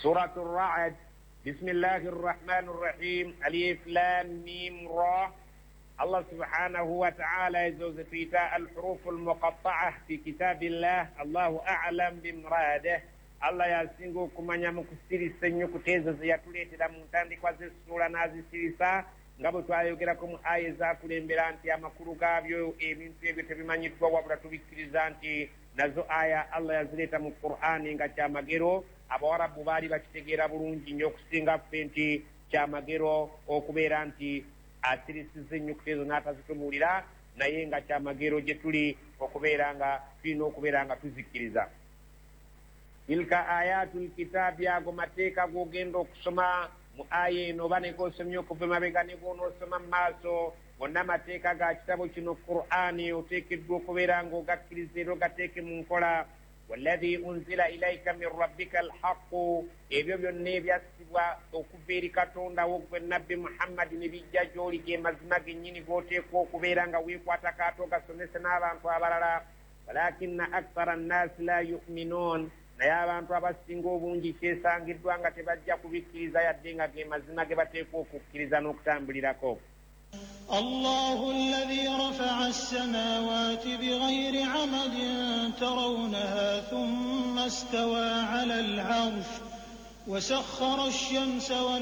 سورة الرعد. بسم الله الرحمن الرحيم. ألف لام ميم را. الله سبحانه وتعالى يزوز فيتا الحروف المقطعة في كتاب الله. الله أعلم بمراده. الله يسنغو كما نمكسيري سنيو كتيزة زياتوليتي دا منتاندي كوازي سورة نازي سيريسا ngabo twayogeraku mu aya ezakulembera nti amakulu gaabyo ebintu ebyo tebimanyiddwa wabula tubikkiriza nti nazo aya Allah yazireeta mu Qur'ani nga kyamagero. Abawarabu baali bakitegeera bulungi nnyo okusinga ffe nti kyamagero okubeera nti asirisiza ennyukuta ezo n'atazitunuulira, naye nga kyamagero gye tuli okubeera nga tulina okubeera nga tuzikkiriza. Tilka ayatul kitaabi, ago mateeka g'ogenda okusoma mu aya eno oba neg'osomye okuva emabega ne gw'onoosoma mu maaso, gonna amateeka ga kitabo kino Qur'ani oteekeddwa okubeera ng'ogakkiriza era ogateeke mu nkola. Walladhi unzila ilaika min rabbika alhaqu, ebyo byonna ebyassibwa okuva eri Katonda wo gwe Nabbi Muhammad ne bijja gy'oli ge mazima gennyini g'oteekwa okubeera nga weekwata kaato gasomese n'abantu abalala. Walakinna akthara nnaasi la yu'minuun, naye abantu abasinga obungi kyesangiddwa nga tebajja kubikkiriza yadde nga ge mazima ge bateekwa okukkiriza n'okutambulirako. الله الذي رفع السماوات بغير عمد ترونها ثم استوى على العرش وسخر الشمس